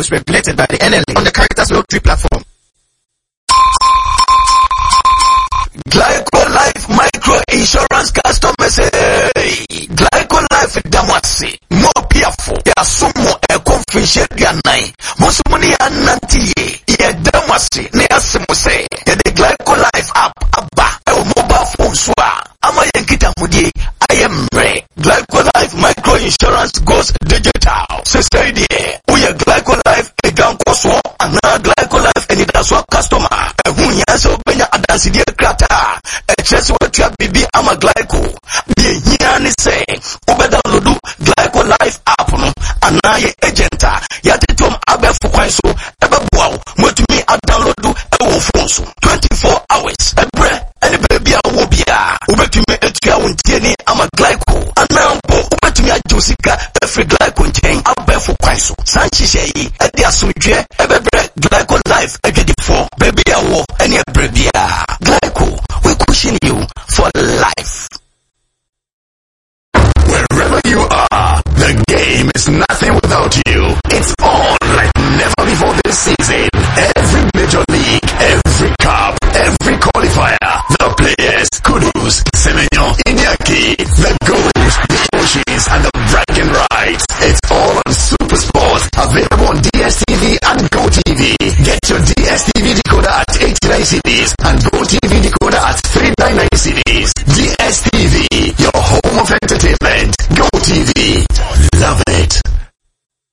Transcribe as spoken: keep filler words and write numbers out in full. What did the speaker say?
is regulated by the N L A on the Caritas Lottery platform. Glyco Life Micro Insurance customers, hey, Glyco Life Damasi, more piafo, ya sumo e confusion ya nai, musumuni ya nanti ye Damasi, ne asimu se, ya de Glyco Life app abba, e mobile phone swa, ama yenkita mudi, I am re, Glyco Life Micro Insurance goes digital, se say die, uye Glyco Life e ganko so, ana Glyco Life e nidaswa customer, e hunya so benya adansi die krata, e chesi wetu ya bibi ama Glyco, ye hiani se, ube downloadu Glyco Life app no, anaye agenta, ya titom abe fukwenso, ebe buwaw, mwetu mi a downloadu e wofonso, twenty-four hours, ebre, eni baby a wobia, ube tume etu ya untieni ama Glyco, anampo, ube tume a josika, efri Glyco njen, abe fukwenso, sanchi sheyi, edi asumidwe, ebebre, Glyco Life, ege di fo, baby a wo, eni ebre bia, Glyco, we cushion you for life. Wherever you are, the game is nothing without you. It's on like never before this season. Every major league, every cup, every qualifier, the players, Kudus, Semenyo, Inyaki, the goals, the pushes, and the bragging rights. It's all on Super Sport, available on D S T V and GoTV.